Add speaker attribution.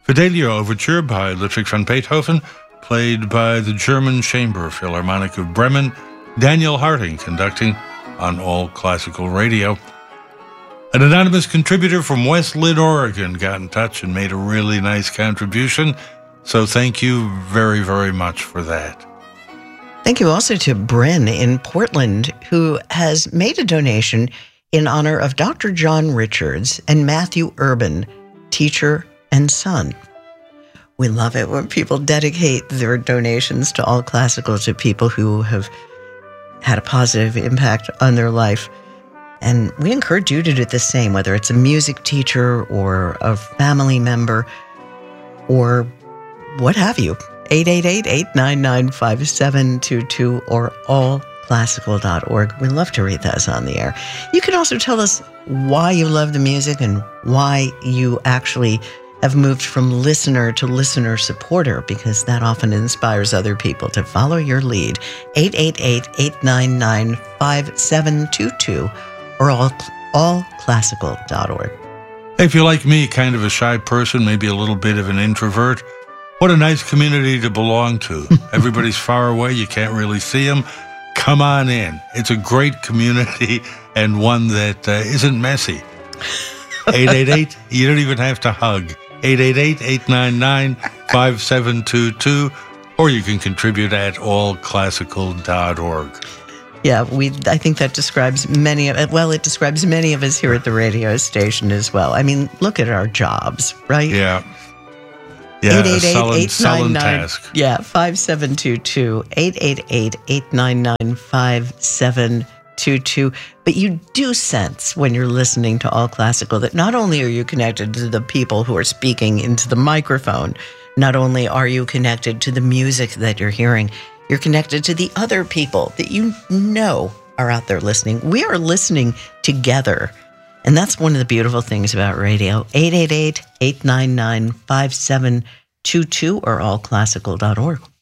Speaker 1: Fidelio Overture by Ludwig van Beethoven, played by the German Chamber Philharmonic of Bremen. Daniel Harding conducting on All Classical Radio. An anonymous contributor from West Linn, Oregon got in touch and made a really nice contribution. So thank you very, very much for that.
Speaker 2: Thank you also to Bryn in Portland, who has made a donation in honor of Dr. John Richards and Matthew Urban, teacher and son. We love it when people dedicate their donations to All Classical to people who have had a positive impact on their life. And we encourage you to do the same, whether it's a music teacher or a family member or what have you. 888-899-5722 or allclassical.org. We love to read those on the air. You can also tell us why you love the music and why you actually have moved from listener to listener supporter, because that often inspires other people to follow your lead. 888-899-5722 or allclassical.org.
Speaker 1: If you're like me, kind of a shy person, maybe a little bit of an introvert, what a nice community to belong to. Everybody's far away. You can't really see them. Come on in. It's a great community and one that isn't messy. 888, you don't even have to hug. 888-899-5722, or you can contribute at allclassical.org.
Speaker 2: Yeah, I think that describes many of it describes many of us here at the radio station as well. I mean, look at our jobs, right?
Speaker 1: Yeah.
Speaker 2: 888-899
Speaker 1: task.
Speaker 2: Yeah, 5722. 888-899-5722. But you do sense when you're listening to All Classical that not only are you connected to the people who are speaking into the microphone, not only are you connected to the music that you're hearing, you're connected to the other people that you know are out there listening. We are listening together. And that's one of the beautiful things about radio. 888-899-5722 or allclassical.org.